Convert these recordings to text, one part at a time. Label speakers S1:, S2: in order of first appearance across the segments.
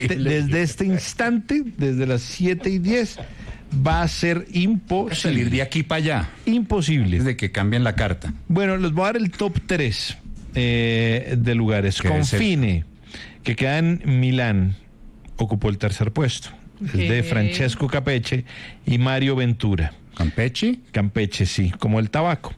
S1: desde este instante, desde las 7:10, va a ser
S2: Salir de aquí para allá.
S1: imposible.
S2: Desde que cambien la carta.
S1: Bueno, les voy a dar el top 3 de lugares. Confine, que queda en Milán, ocupó el tercer puesto. Es de Francesco Campeche y Mario Ventura.
S2: ¿Campeche?
S1: Campeche, sí, como el tabaco.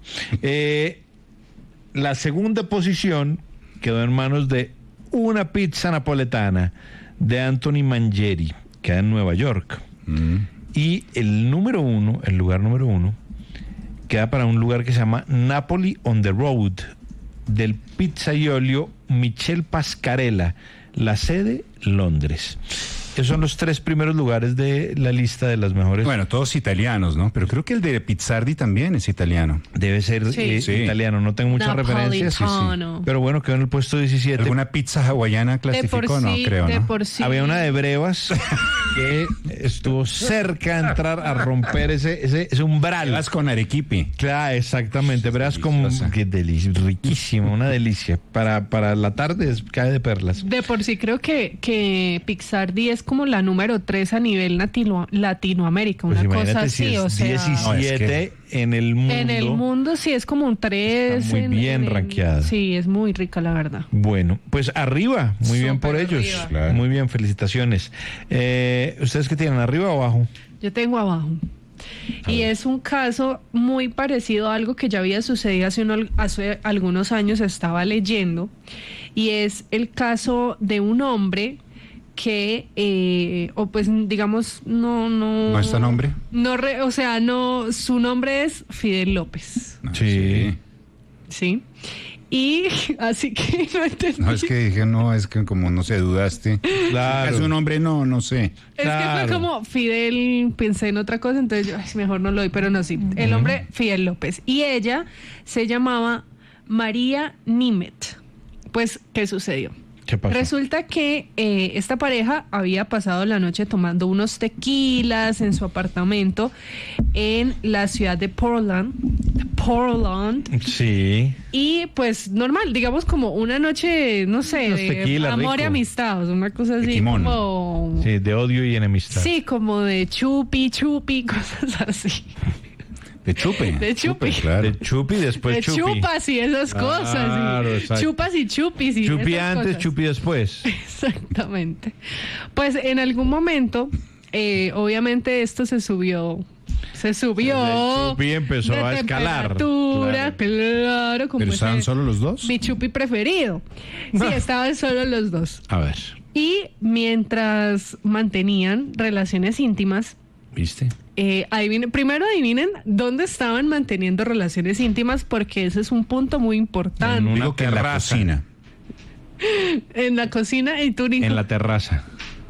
S1: La segunda posición quedó en manos de una pizza napoletana de Anthony Mangieri, queda en Nueva York. Y el lugar número uno, queda para un lugar que se llama Napoli on the Road, del pizzaiolo Michel Pascarella, la sede, Londres. Esos son los 3 primeros lugares de la lista de las mejores.
S2: Bueno, todos italianos, ¿no? Pero creo que el de Pizzardi también es italiano.
S1: Debe ser italiano, no tengo muchas referencias. Sí. Pero bueno, quedó en el puesto 17.
S2: ¿Alguna pizza hawaiana clasificó? No, creo, ¿no?
S1: Había una de Brevas que estuvo cerca de entrar a romper ese umbral.
S2: Brevas con arequipe.
S1: Claro, exactamente. Brevas con... Qué delicia, riquísimo, una delicia. Para la tarde cae de perlas.
S3: De por sí creo que Pizzardi es como la número 3 a nivel Latinoamérica,
S1: pues
S3: una cosa así,
S1: si
S3: o sea...
S1: 17 en el mundo.
S3: En el mundo sí es como un 3.
S1: Está muy bien rankeada.
S3: Sí, es muy rica, la verdad.
S1: Bueno, pues arriba, muy bien por ellos.
S3: Arriba.
S2: Claro.
S1: Muy bien, felicitaciones. ¿Ustedes qué tienen, arriba o abajo?
S3: Yo tengo abajo. Y es un caso muy parecido a algo que ya había sucedido hace algunos años, estaba leyendo, y es el caso de un hombre que, o pues digamos, no
S2: está nombre.
S3: Su nombre es Fidel López.
S1: Sí.
S3: Sí. Y así que no entendí.
S2: No, es que dije, es que como no sé, dudaste.
S1: Claro.
S2: Es un nombre, no sé.
S3: Es que fue como Fidel, pensé en otra cosa, entonces yo, mejor no lo doy, pero no, sí. El nombre Fidel López. Y ella se llamaba María Nimet. Pues, ¿qué sucedió?
S1: ¿Qué pasó?
S3: Resulta que esta pareja había pasado la noche tomando unos tequilas en su apartamento en la ciudad de Portland.
S1: Sí.
S3: Y pues normal, digamos como una noche, no sé,
S1: Unos
S3: de
S1: tequila,
S3: amor y
S1: rico.
S3: amistad, una cosa así
S2: Quimón.
S3: como...
S1: Sí, de odio y enemistad.
S3: Sí, como de chupi, cosas así.
S2: De chupe.
S3: De chupi.
S2: Claro.
S1: De chupi, después
S3: De
S1: chupi.
S3: chupas y esas cosas.
S1: Claro,
S3: Y
S1: exacto.
S3: chupas y chupis y
S1: Chupi
S3: esas
S1: antes,
S3: cosas.
S1: chupi después.
S3: Exactamente. Pues en algún momento, obviamente esto se subió.
S1: El chupi empezó
S3: de
S1: a escalar.
S3: Temperatura, claro, como
S2: ¿Pero estaban
S3: ese-
S2: solo los dos?
S3: mi chupi preferido. Sí, estaban solo los dos.
S1: A ver,
S3: Y mientras mantenían relaciones íntimas,
S1: ¿viste?
S3: primero adivinen dónde estaban manteniendo relaciones íntimas, porque ese es un punto muy importante.
S1: En una
S2: Digo que en la
S1: terraza.
S2: cocina.
S3: En la cocina y tú, Nico.
S1: En la terraza.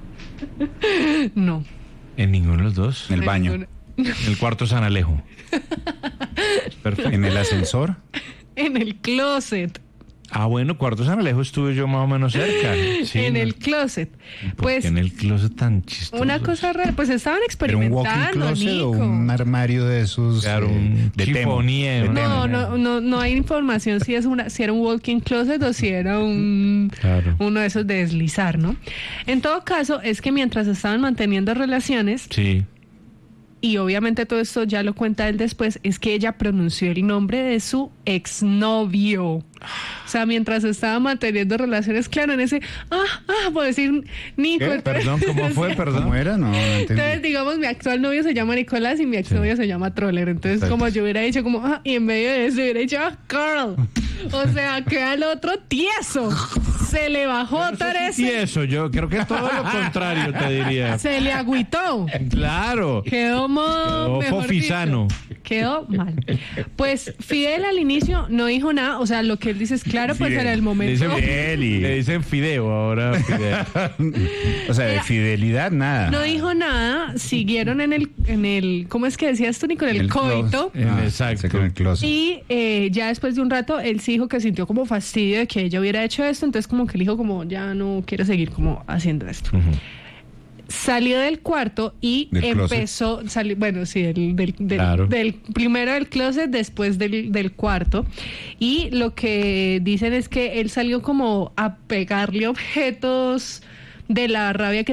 S3: No.
S1: En ninguno de los dos.
S2: En el baño.
S1: En el cuarto San Alejo. Perfecto.
S2: En el ascensor.
S3: En el closet.
S1: Ah, bueno, cuarto San Alejo estuve yo más o menos cerca. Sí,
S3: En
S1: ¿no?
S3: el closet.
S1: ¿Por
S3: Pues
S1: qué en el closet tan chistoso?
S3: una cosa rara, pues estaban
S2: ¿Era un walking
S3: experimentando,
S2: closet
S3: Nico.
S2: o un armario de esos?
S1: Claro, un
S2: de Temo?
S1: chifonier.
S2: De Temo.
S3: No hay información si era un walking closet o si era uno de esos de deslizar, ¿no? En todo caso, es que mientras estaban manteniendo relaciones,
S1: Sí.
S3: y obviamente todo esto ya lo cuenta él después, es que ella pronunció el nombre de su exnovio. O sea, mientras estaba manteniendo relaciones, claro, en ese, puedo decir Nico.
S1: ¿Qué?
S3: entonces-
S1: Perdón, ¿cómo fue? Perdón.
S2: ¿Cómo era? No entendí.
S3: Entonces, digamos, mi actual novio se llama Nicolás y mi exnovio se llama Troller. Entonces,
S1: Exacto.
S3: como yo hubiera dicho como, y en medio de eso hubiera dicho, Carl. O sea, queda el otro tieso. Se le bajó tres.
S1: Y eso, yo creo que es todo lo contrario, te diría.
S3: Se le agüitó.
S1: Claro.
S3: Quedó modo.
S1: Quedó fofisano.
S3: Quedó mal. Pues Fidel al inicio no dijo nada. O sea, lo que él dice es claro, pues
S2: Fidel.
S3: en el
S1: Le
S3: momento.
S1: dicen Fideo ahora. Fideo.
S2: O sea, de fidelidad, nada.
S3: No dijo nada. Siguieron en el. ¿Cómo es que decías tú, Nico? En el coito.
S1: Exacto.
S2: En el closet.
S3: Y ya después de un rato, él sí dijo que sintió como fastidio de que ella hubiera hecho esto, entonces como que él dijo como, ya no quiero seguir como haciendo esto. Salió del cuarto y
S2: ¿Del
S3: empezó, bueno, sí,
S1: Claro.
S3: del primero del closet, después del cuarto. Y lo que dicen es que él salió como a pegarle objetos de la rabia que